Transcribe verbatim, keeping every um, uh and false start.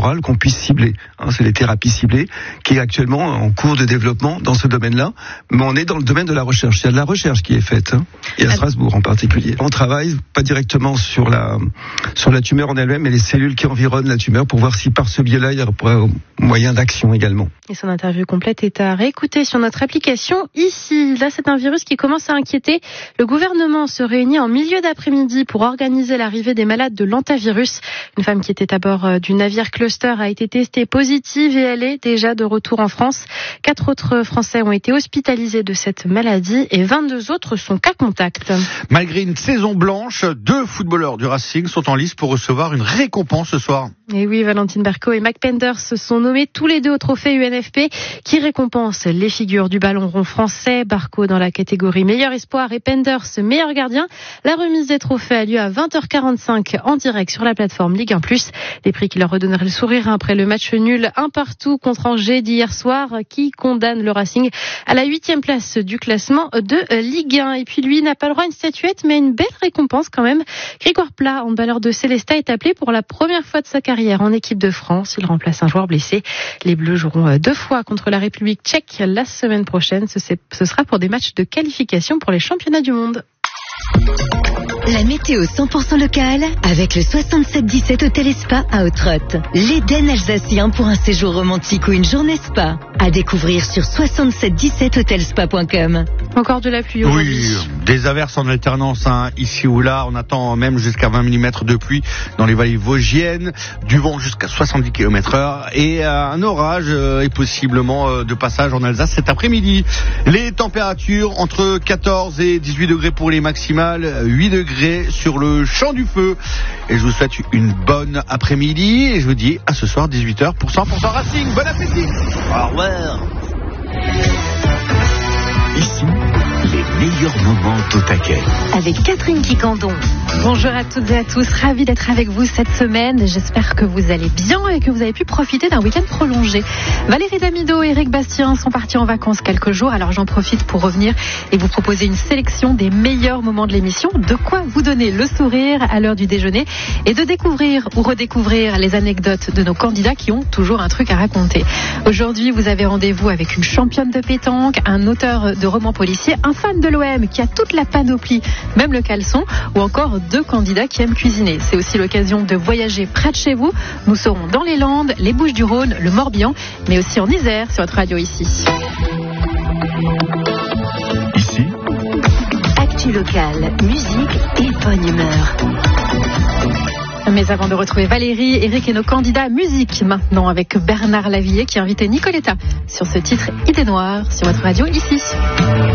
cérébrale qu'on puisse cibler. Hein, c'est les thérapies ciblées qui est actuellement en cours de développement dans ce domaine-là. Mais on est dans le domaine de la recherche. Il y a de la recherche qui est faite, hein, et à Strasbourg en particulier. On travaille pas directement sur la sur la tumeur en elle-même, mais les cellules qui environnent la tumeur pour voir si par ce biais-là il y a un moyen d'action également. Et son interview complète est à réécouter sur notre application ici. Là, c'est un virus qui commence à inquiéter. Le gouvernement se réunit en milieu d'après-midi pour organiser l'arrivée des malades de l'hantavirus. Une femme qui était à bord du navire Cluster a été testée positive et elle est déjà de retour en France. Quatre autres Français ont été hospitalisés de cette maladie et vingt-deux autres sont cas contact. Malgré une saison blanche, deux footballeurs du Racing sont en lice pour recevoir une récompense ce soir. Et oui, Valentine Berco et Mac Penders se sont nommés tous les deux au trophée U N F P qui récompense les figures du ballon rond français. Barco dans la catégorie meilleur espoir et Penders meilleur gardien. La remise des trophées a lieu à vingt heures quarante-cinq en direct sur la plateforme Ligue un plus. Les prix qui leur redonneraient le sourire après le match nul un partout contre Angers d'hier soir qui condamne le Racing à la huitième place du classement de Ligue un. Et puis lui n'a pas le droit à une statuette mais une belle récompense quand même. Grégoire Plat, handballeur de Célestat, est appelé pour la première fois de sa carrière en équipe de France. Il remplace un joueur blessé. Les Bleus joueront deux fois contre la République tchèque la semaine prochaine. Ce sera pour des matchs de qualification pour les championnats du monde. La météo cent pour cent locale avec le soixante-sept dix-sept Hôtel et Spa à Ottrott. L'Éden alsacien pour un séjour romantique ou une journée spa. À découvrir sur soixante-sept dix-sept hotelspa point com. Encore de la pluie aujourd'hui. Oui, des averses en alternance hein, ici ou là. On attend même jusqu'à vingt millimètres de pluie dans les vallées vosgiennes. Du vent jusqu'à soixante-dix kilomètres heure. Et euh, un orage euh, et possiblement euh, de passage en Alsace cet après-midi. Les températures entre quatorze et dix-huit degrés pour les maximales. huit degrés sur le champ du feu. Et je vous souhaite une bonne après-midi. Et je vous dis à ce soir dix-huit heures pour cent pour cent Racing. Bon appétit. Au revoir. Ici, les meilleurs moments au taquet. Avec Catherine Quicandon. Bonjour à toutes et à tous, ravi d'être avec vous cette semaine. J'espère que vous allez bien et que vous avez pu profiter d'un week-end prolongé. Valérie Damido et Eric Bastien sont partis en vacances quelques jours, alors j'en profite pour revenir et vous proposer une sélection des meilleurs moments de l'émission, de quoi vous donner le sourire à l'heure du déjeuner et de découvrir ou redécouvrir les anecdotes de nos candidats qui ont toujours un truc à raconter. Aujourd'hui, vous avez rendez-vous avec une championne de pétanque, un auteur de romans policiers, un fan de l'O M qui a toute la panoplie, même le caleçon, ou encore deux candidats qui aiment cuisiner. C'est aussi l'occasion de voyager près de chez vous. Nous serons dans les Landes, les Bouches-du-Rhône, le Morbihan, mais aussi en Isère sur votre radio ici. Ici, actu locale, musique et bonne humeur. Mais avant de retrouver Valérie, Eric et nos candidats musique maintenant avec Bernard Lavillier qui a invité Nicoletta sur ce titre Idée Noire sur votre radio ici.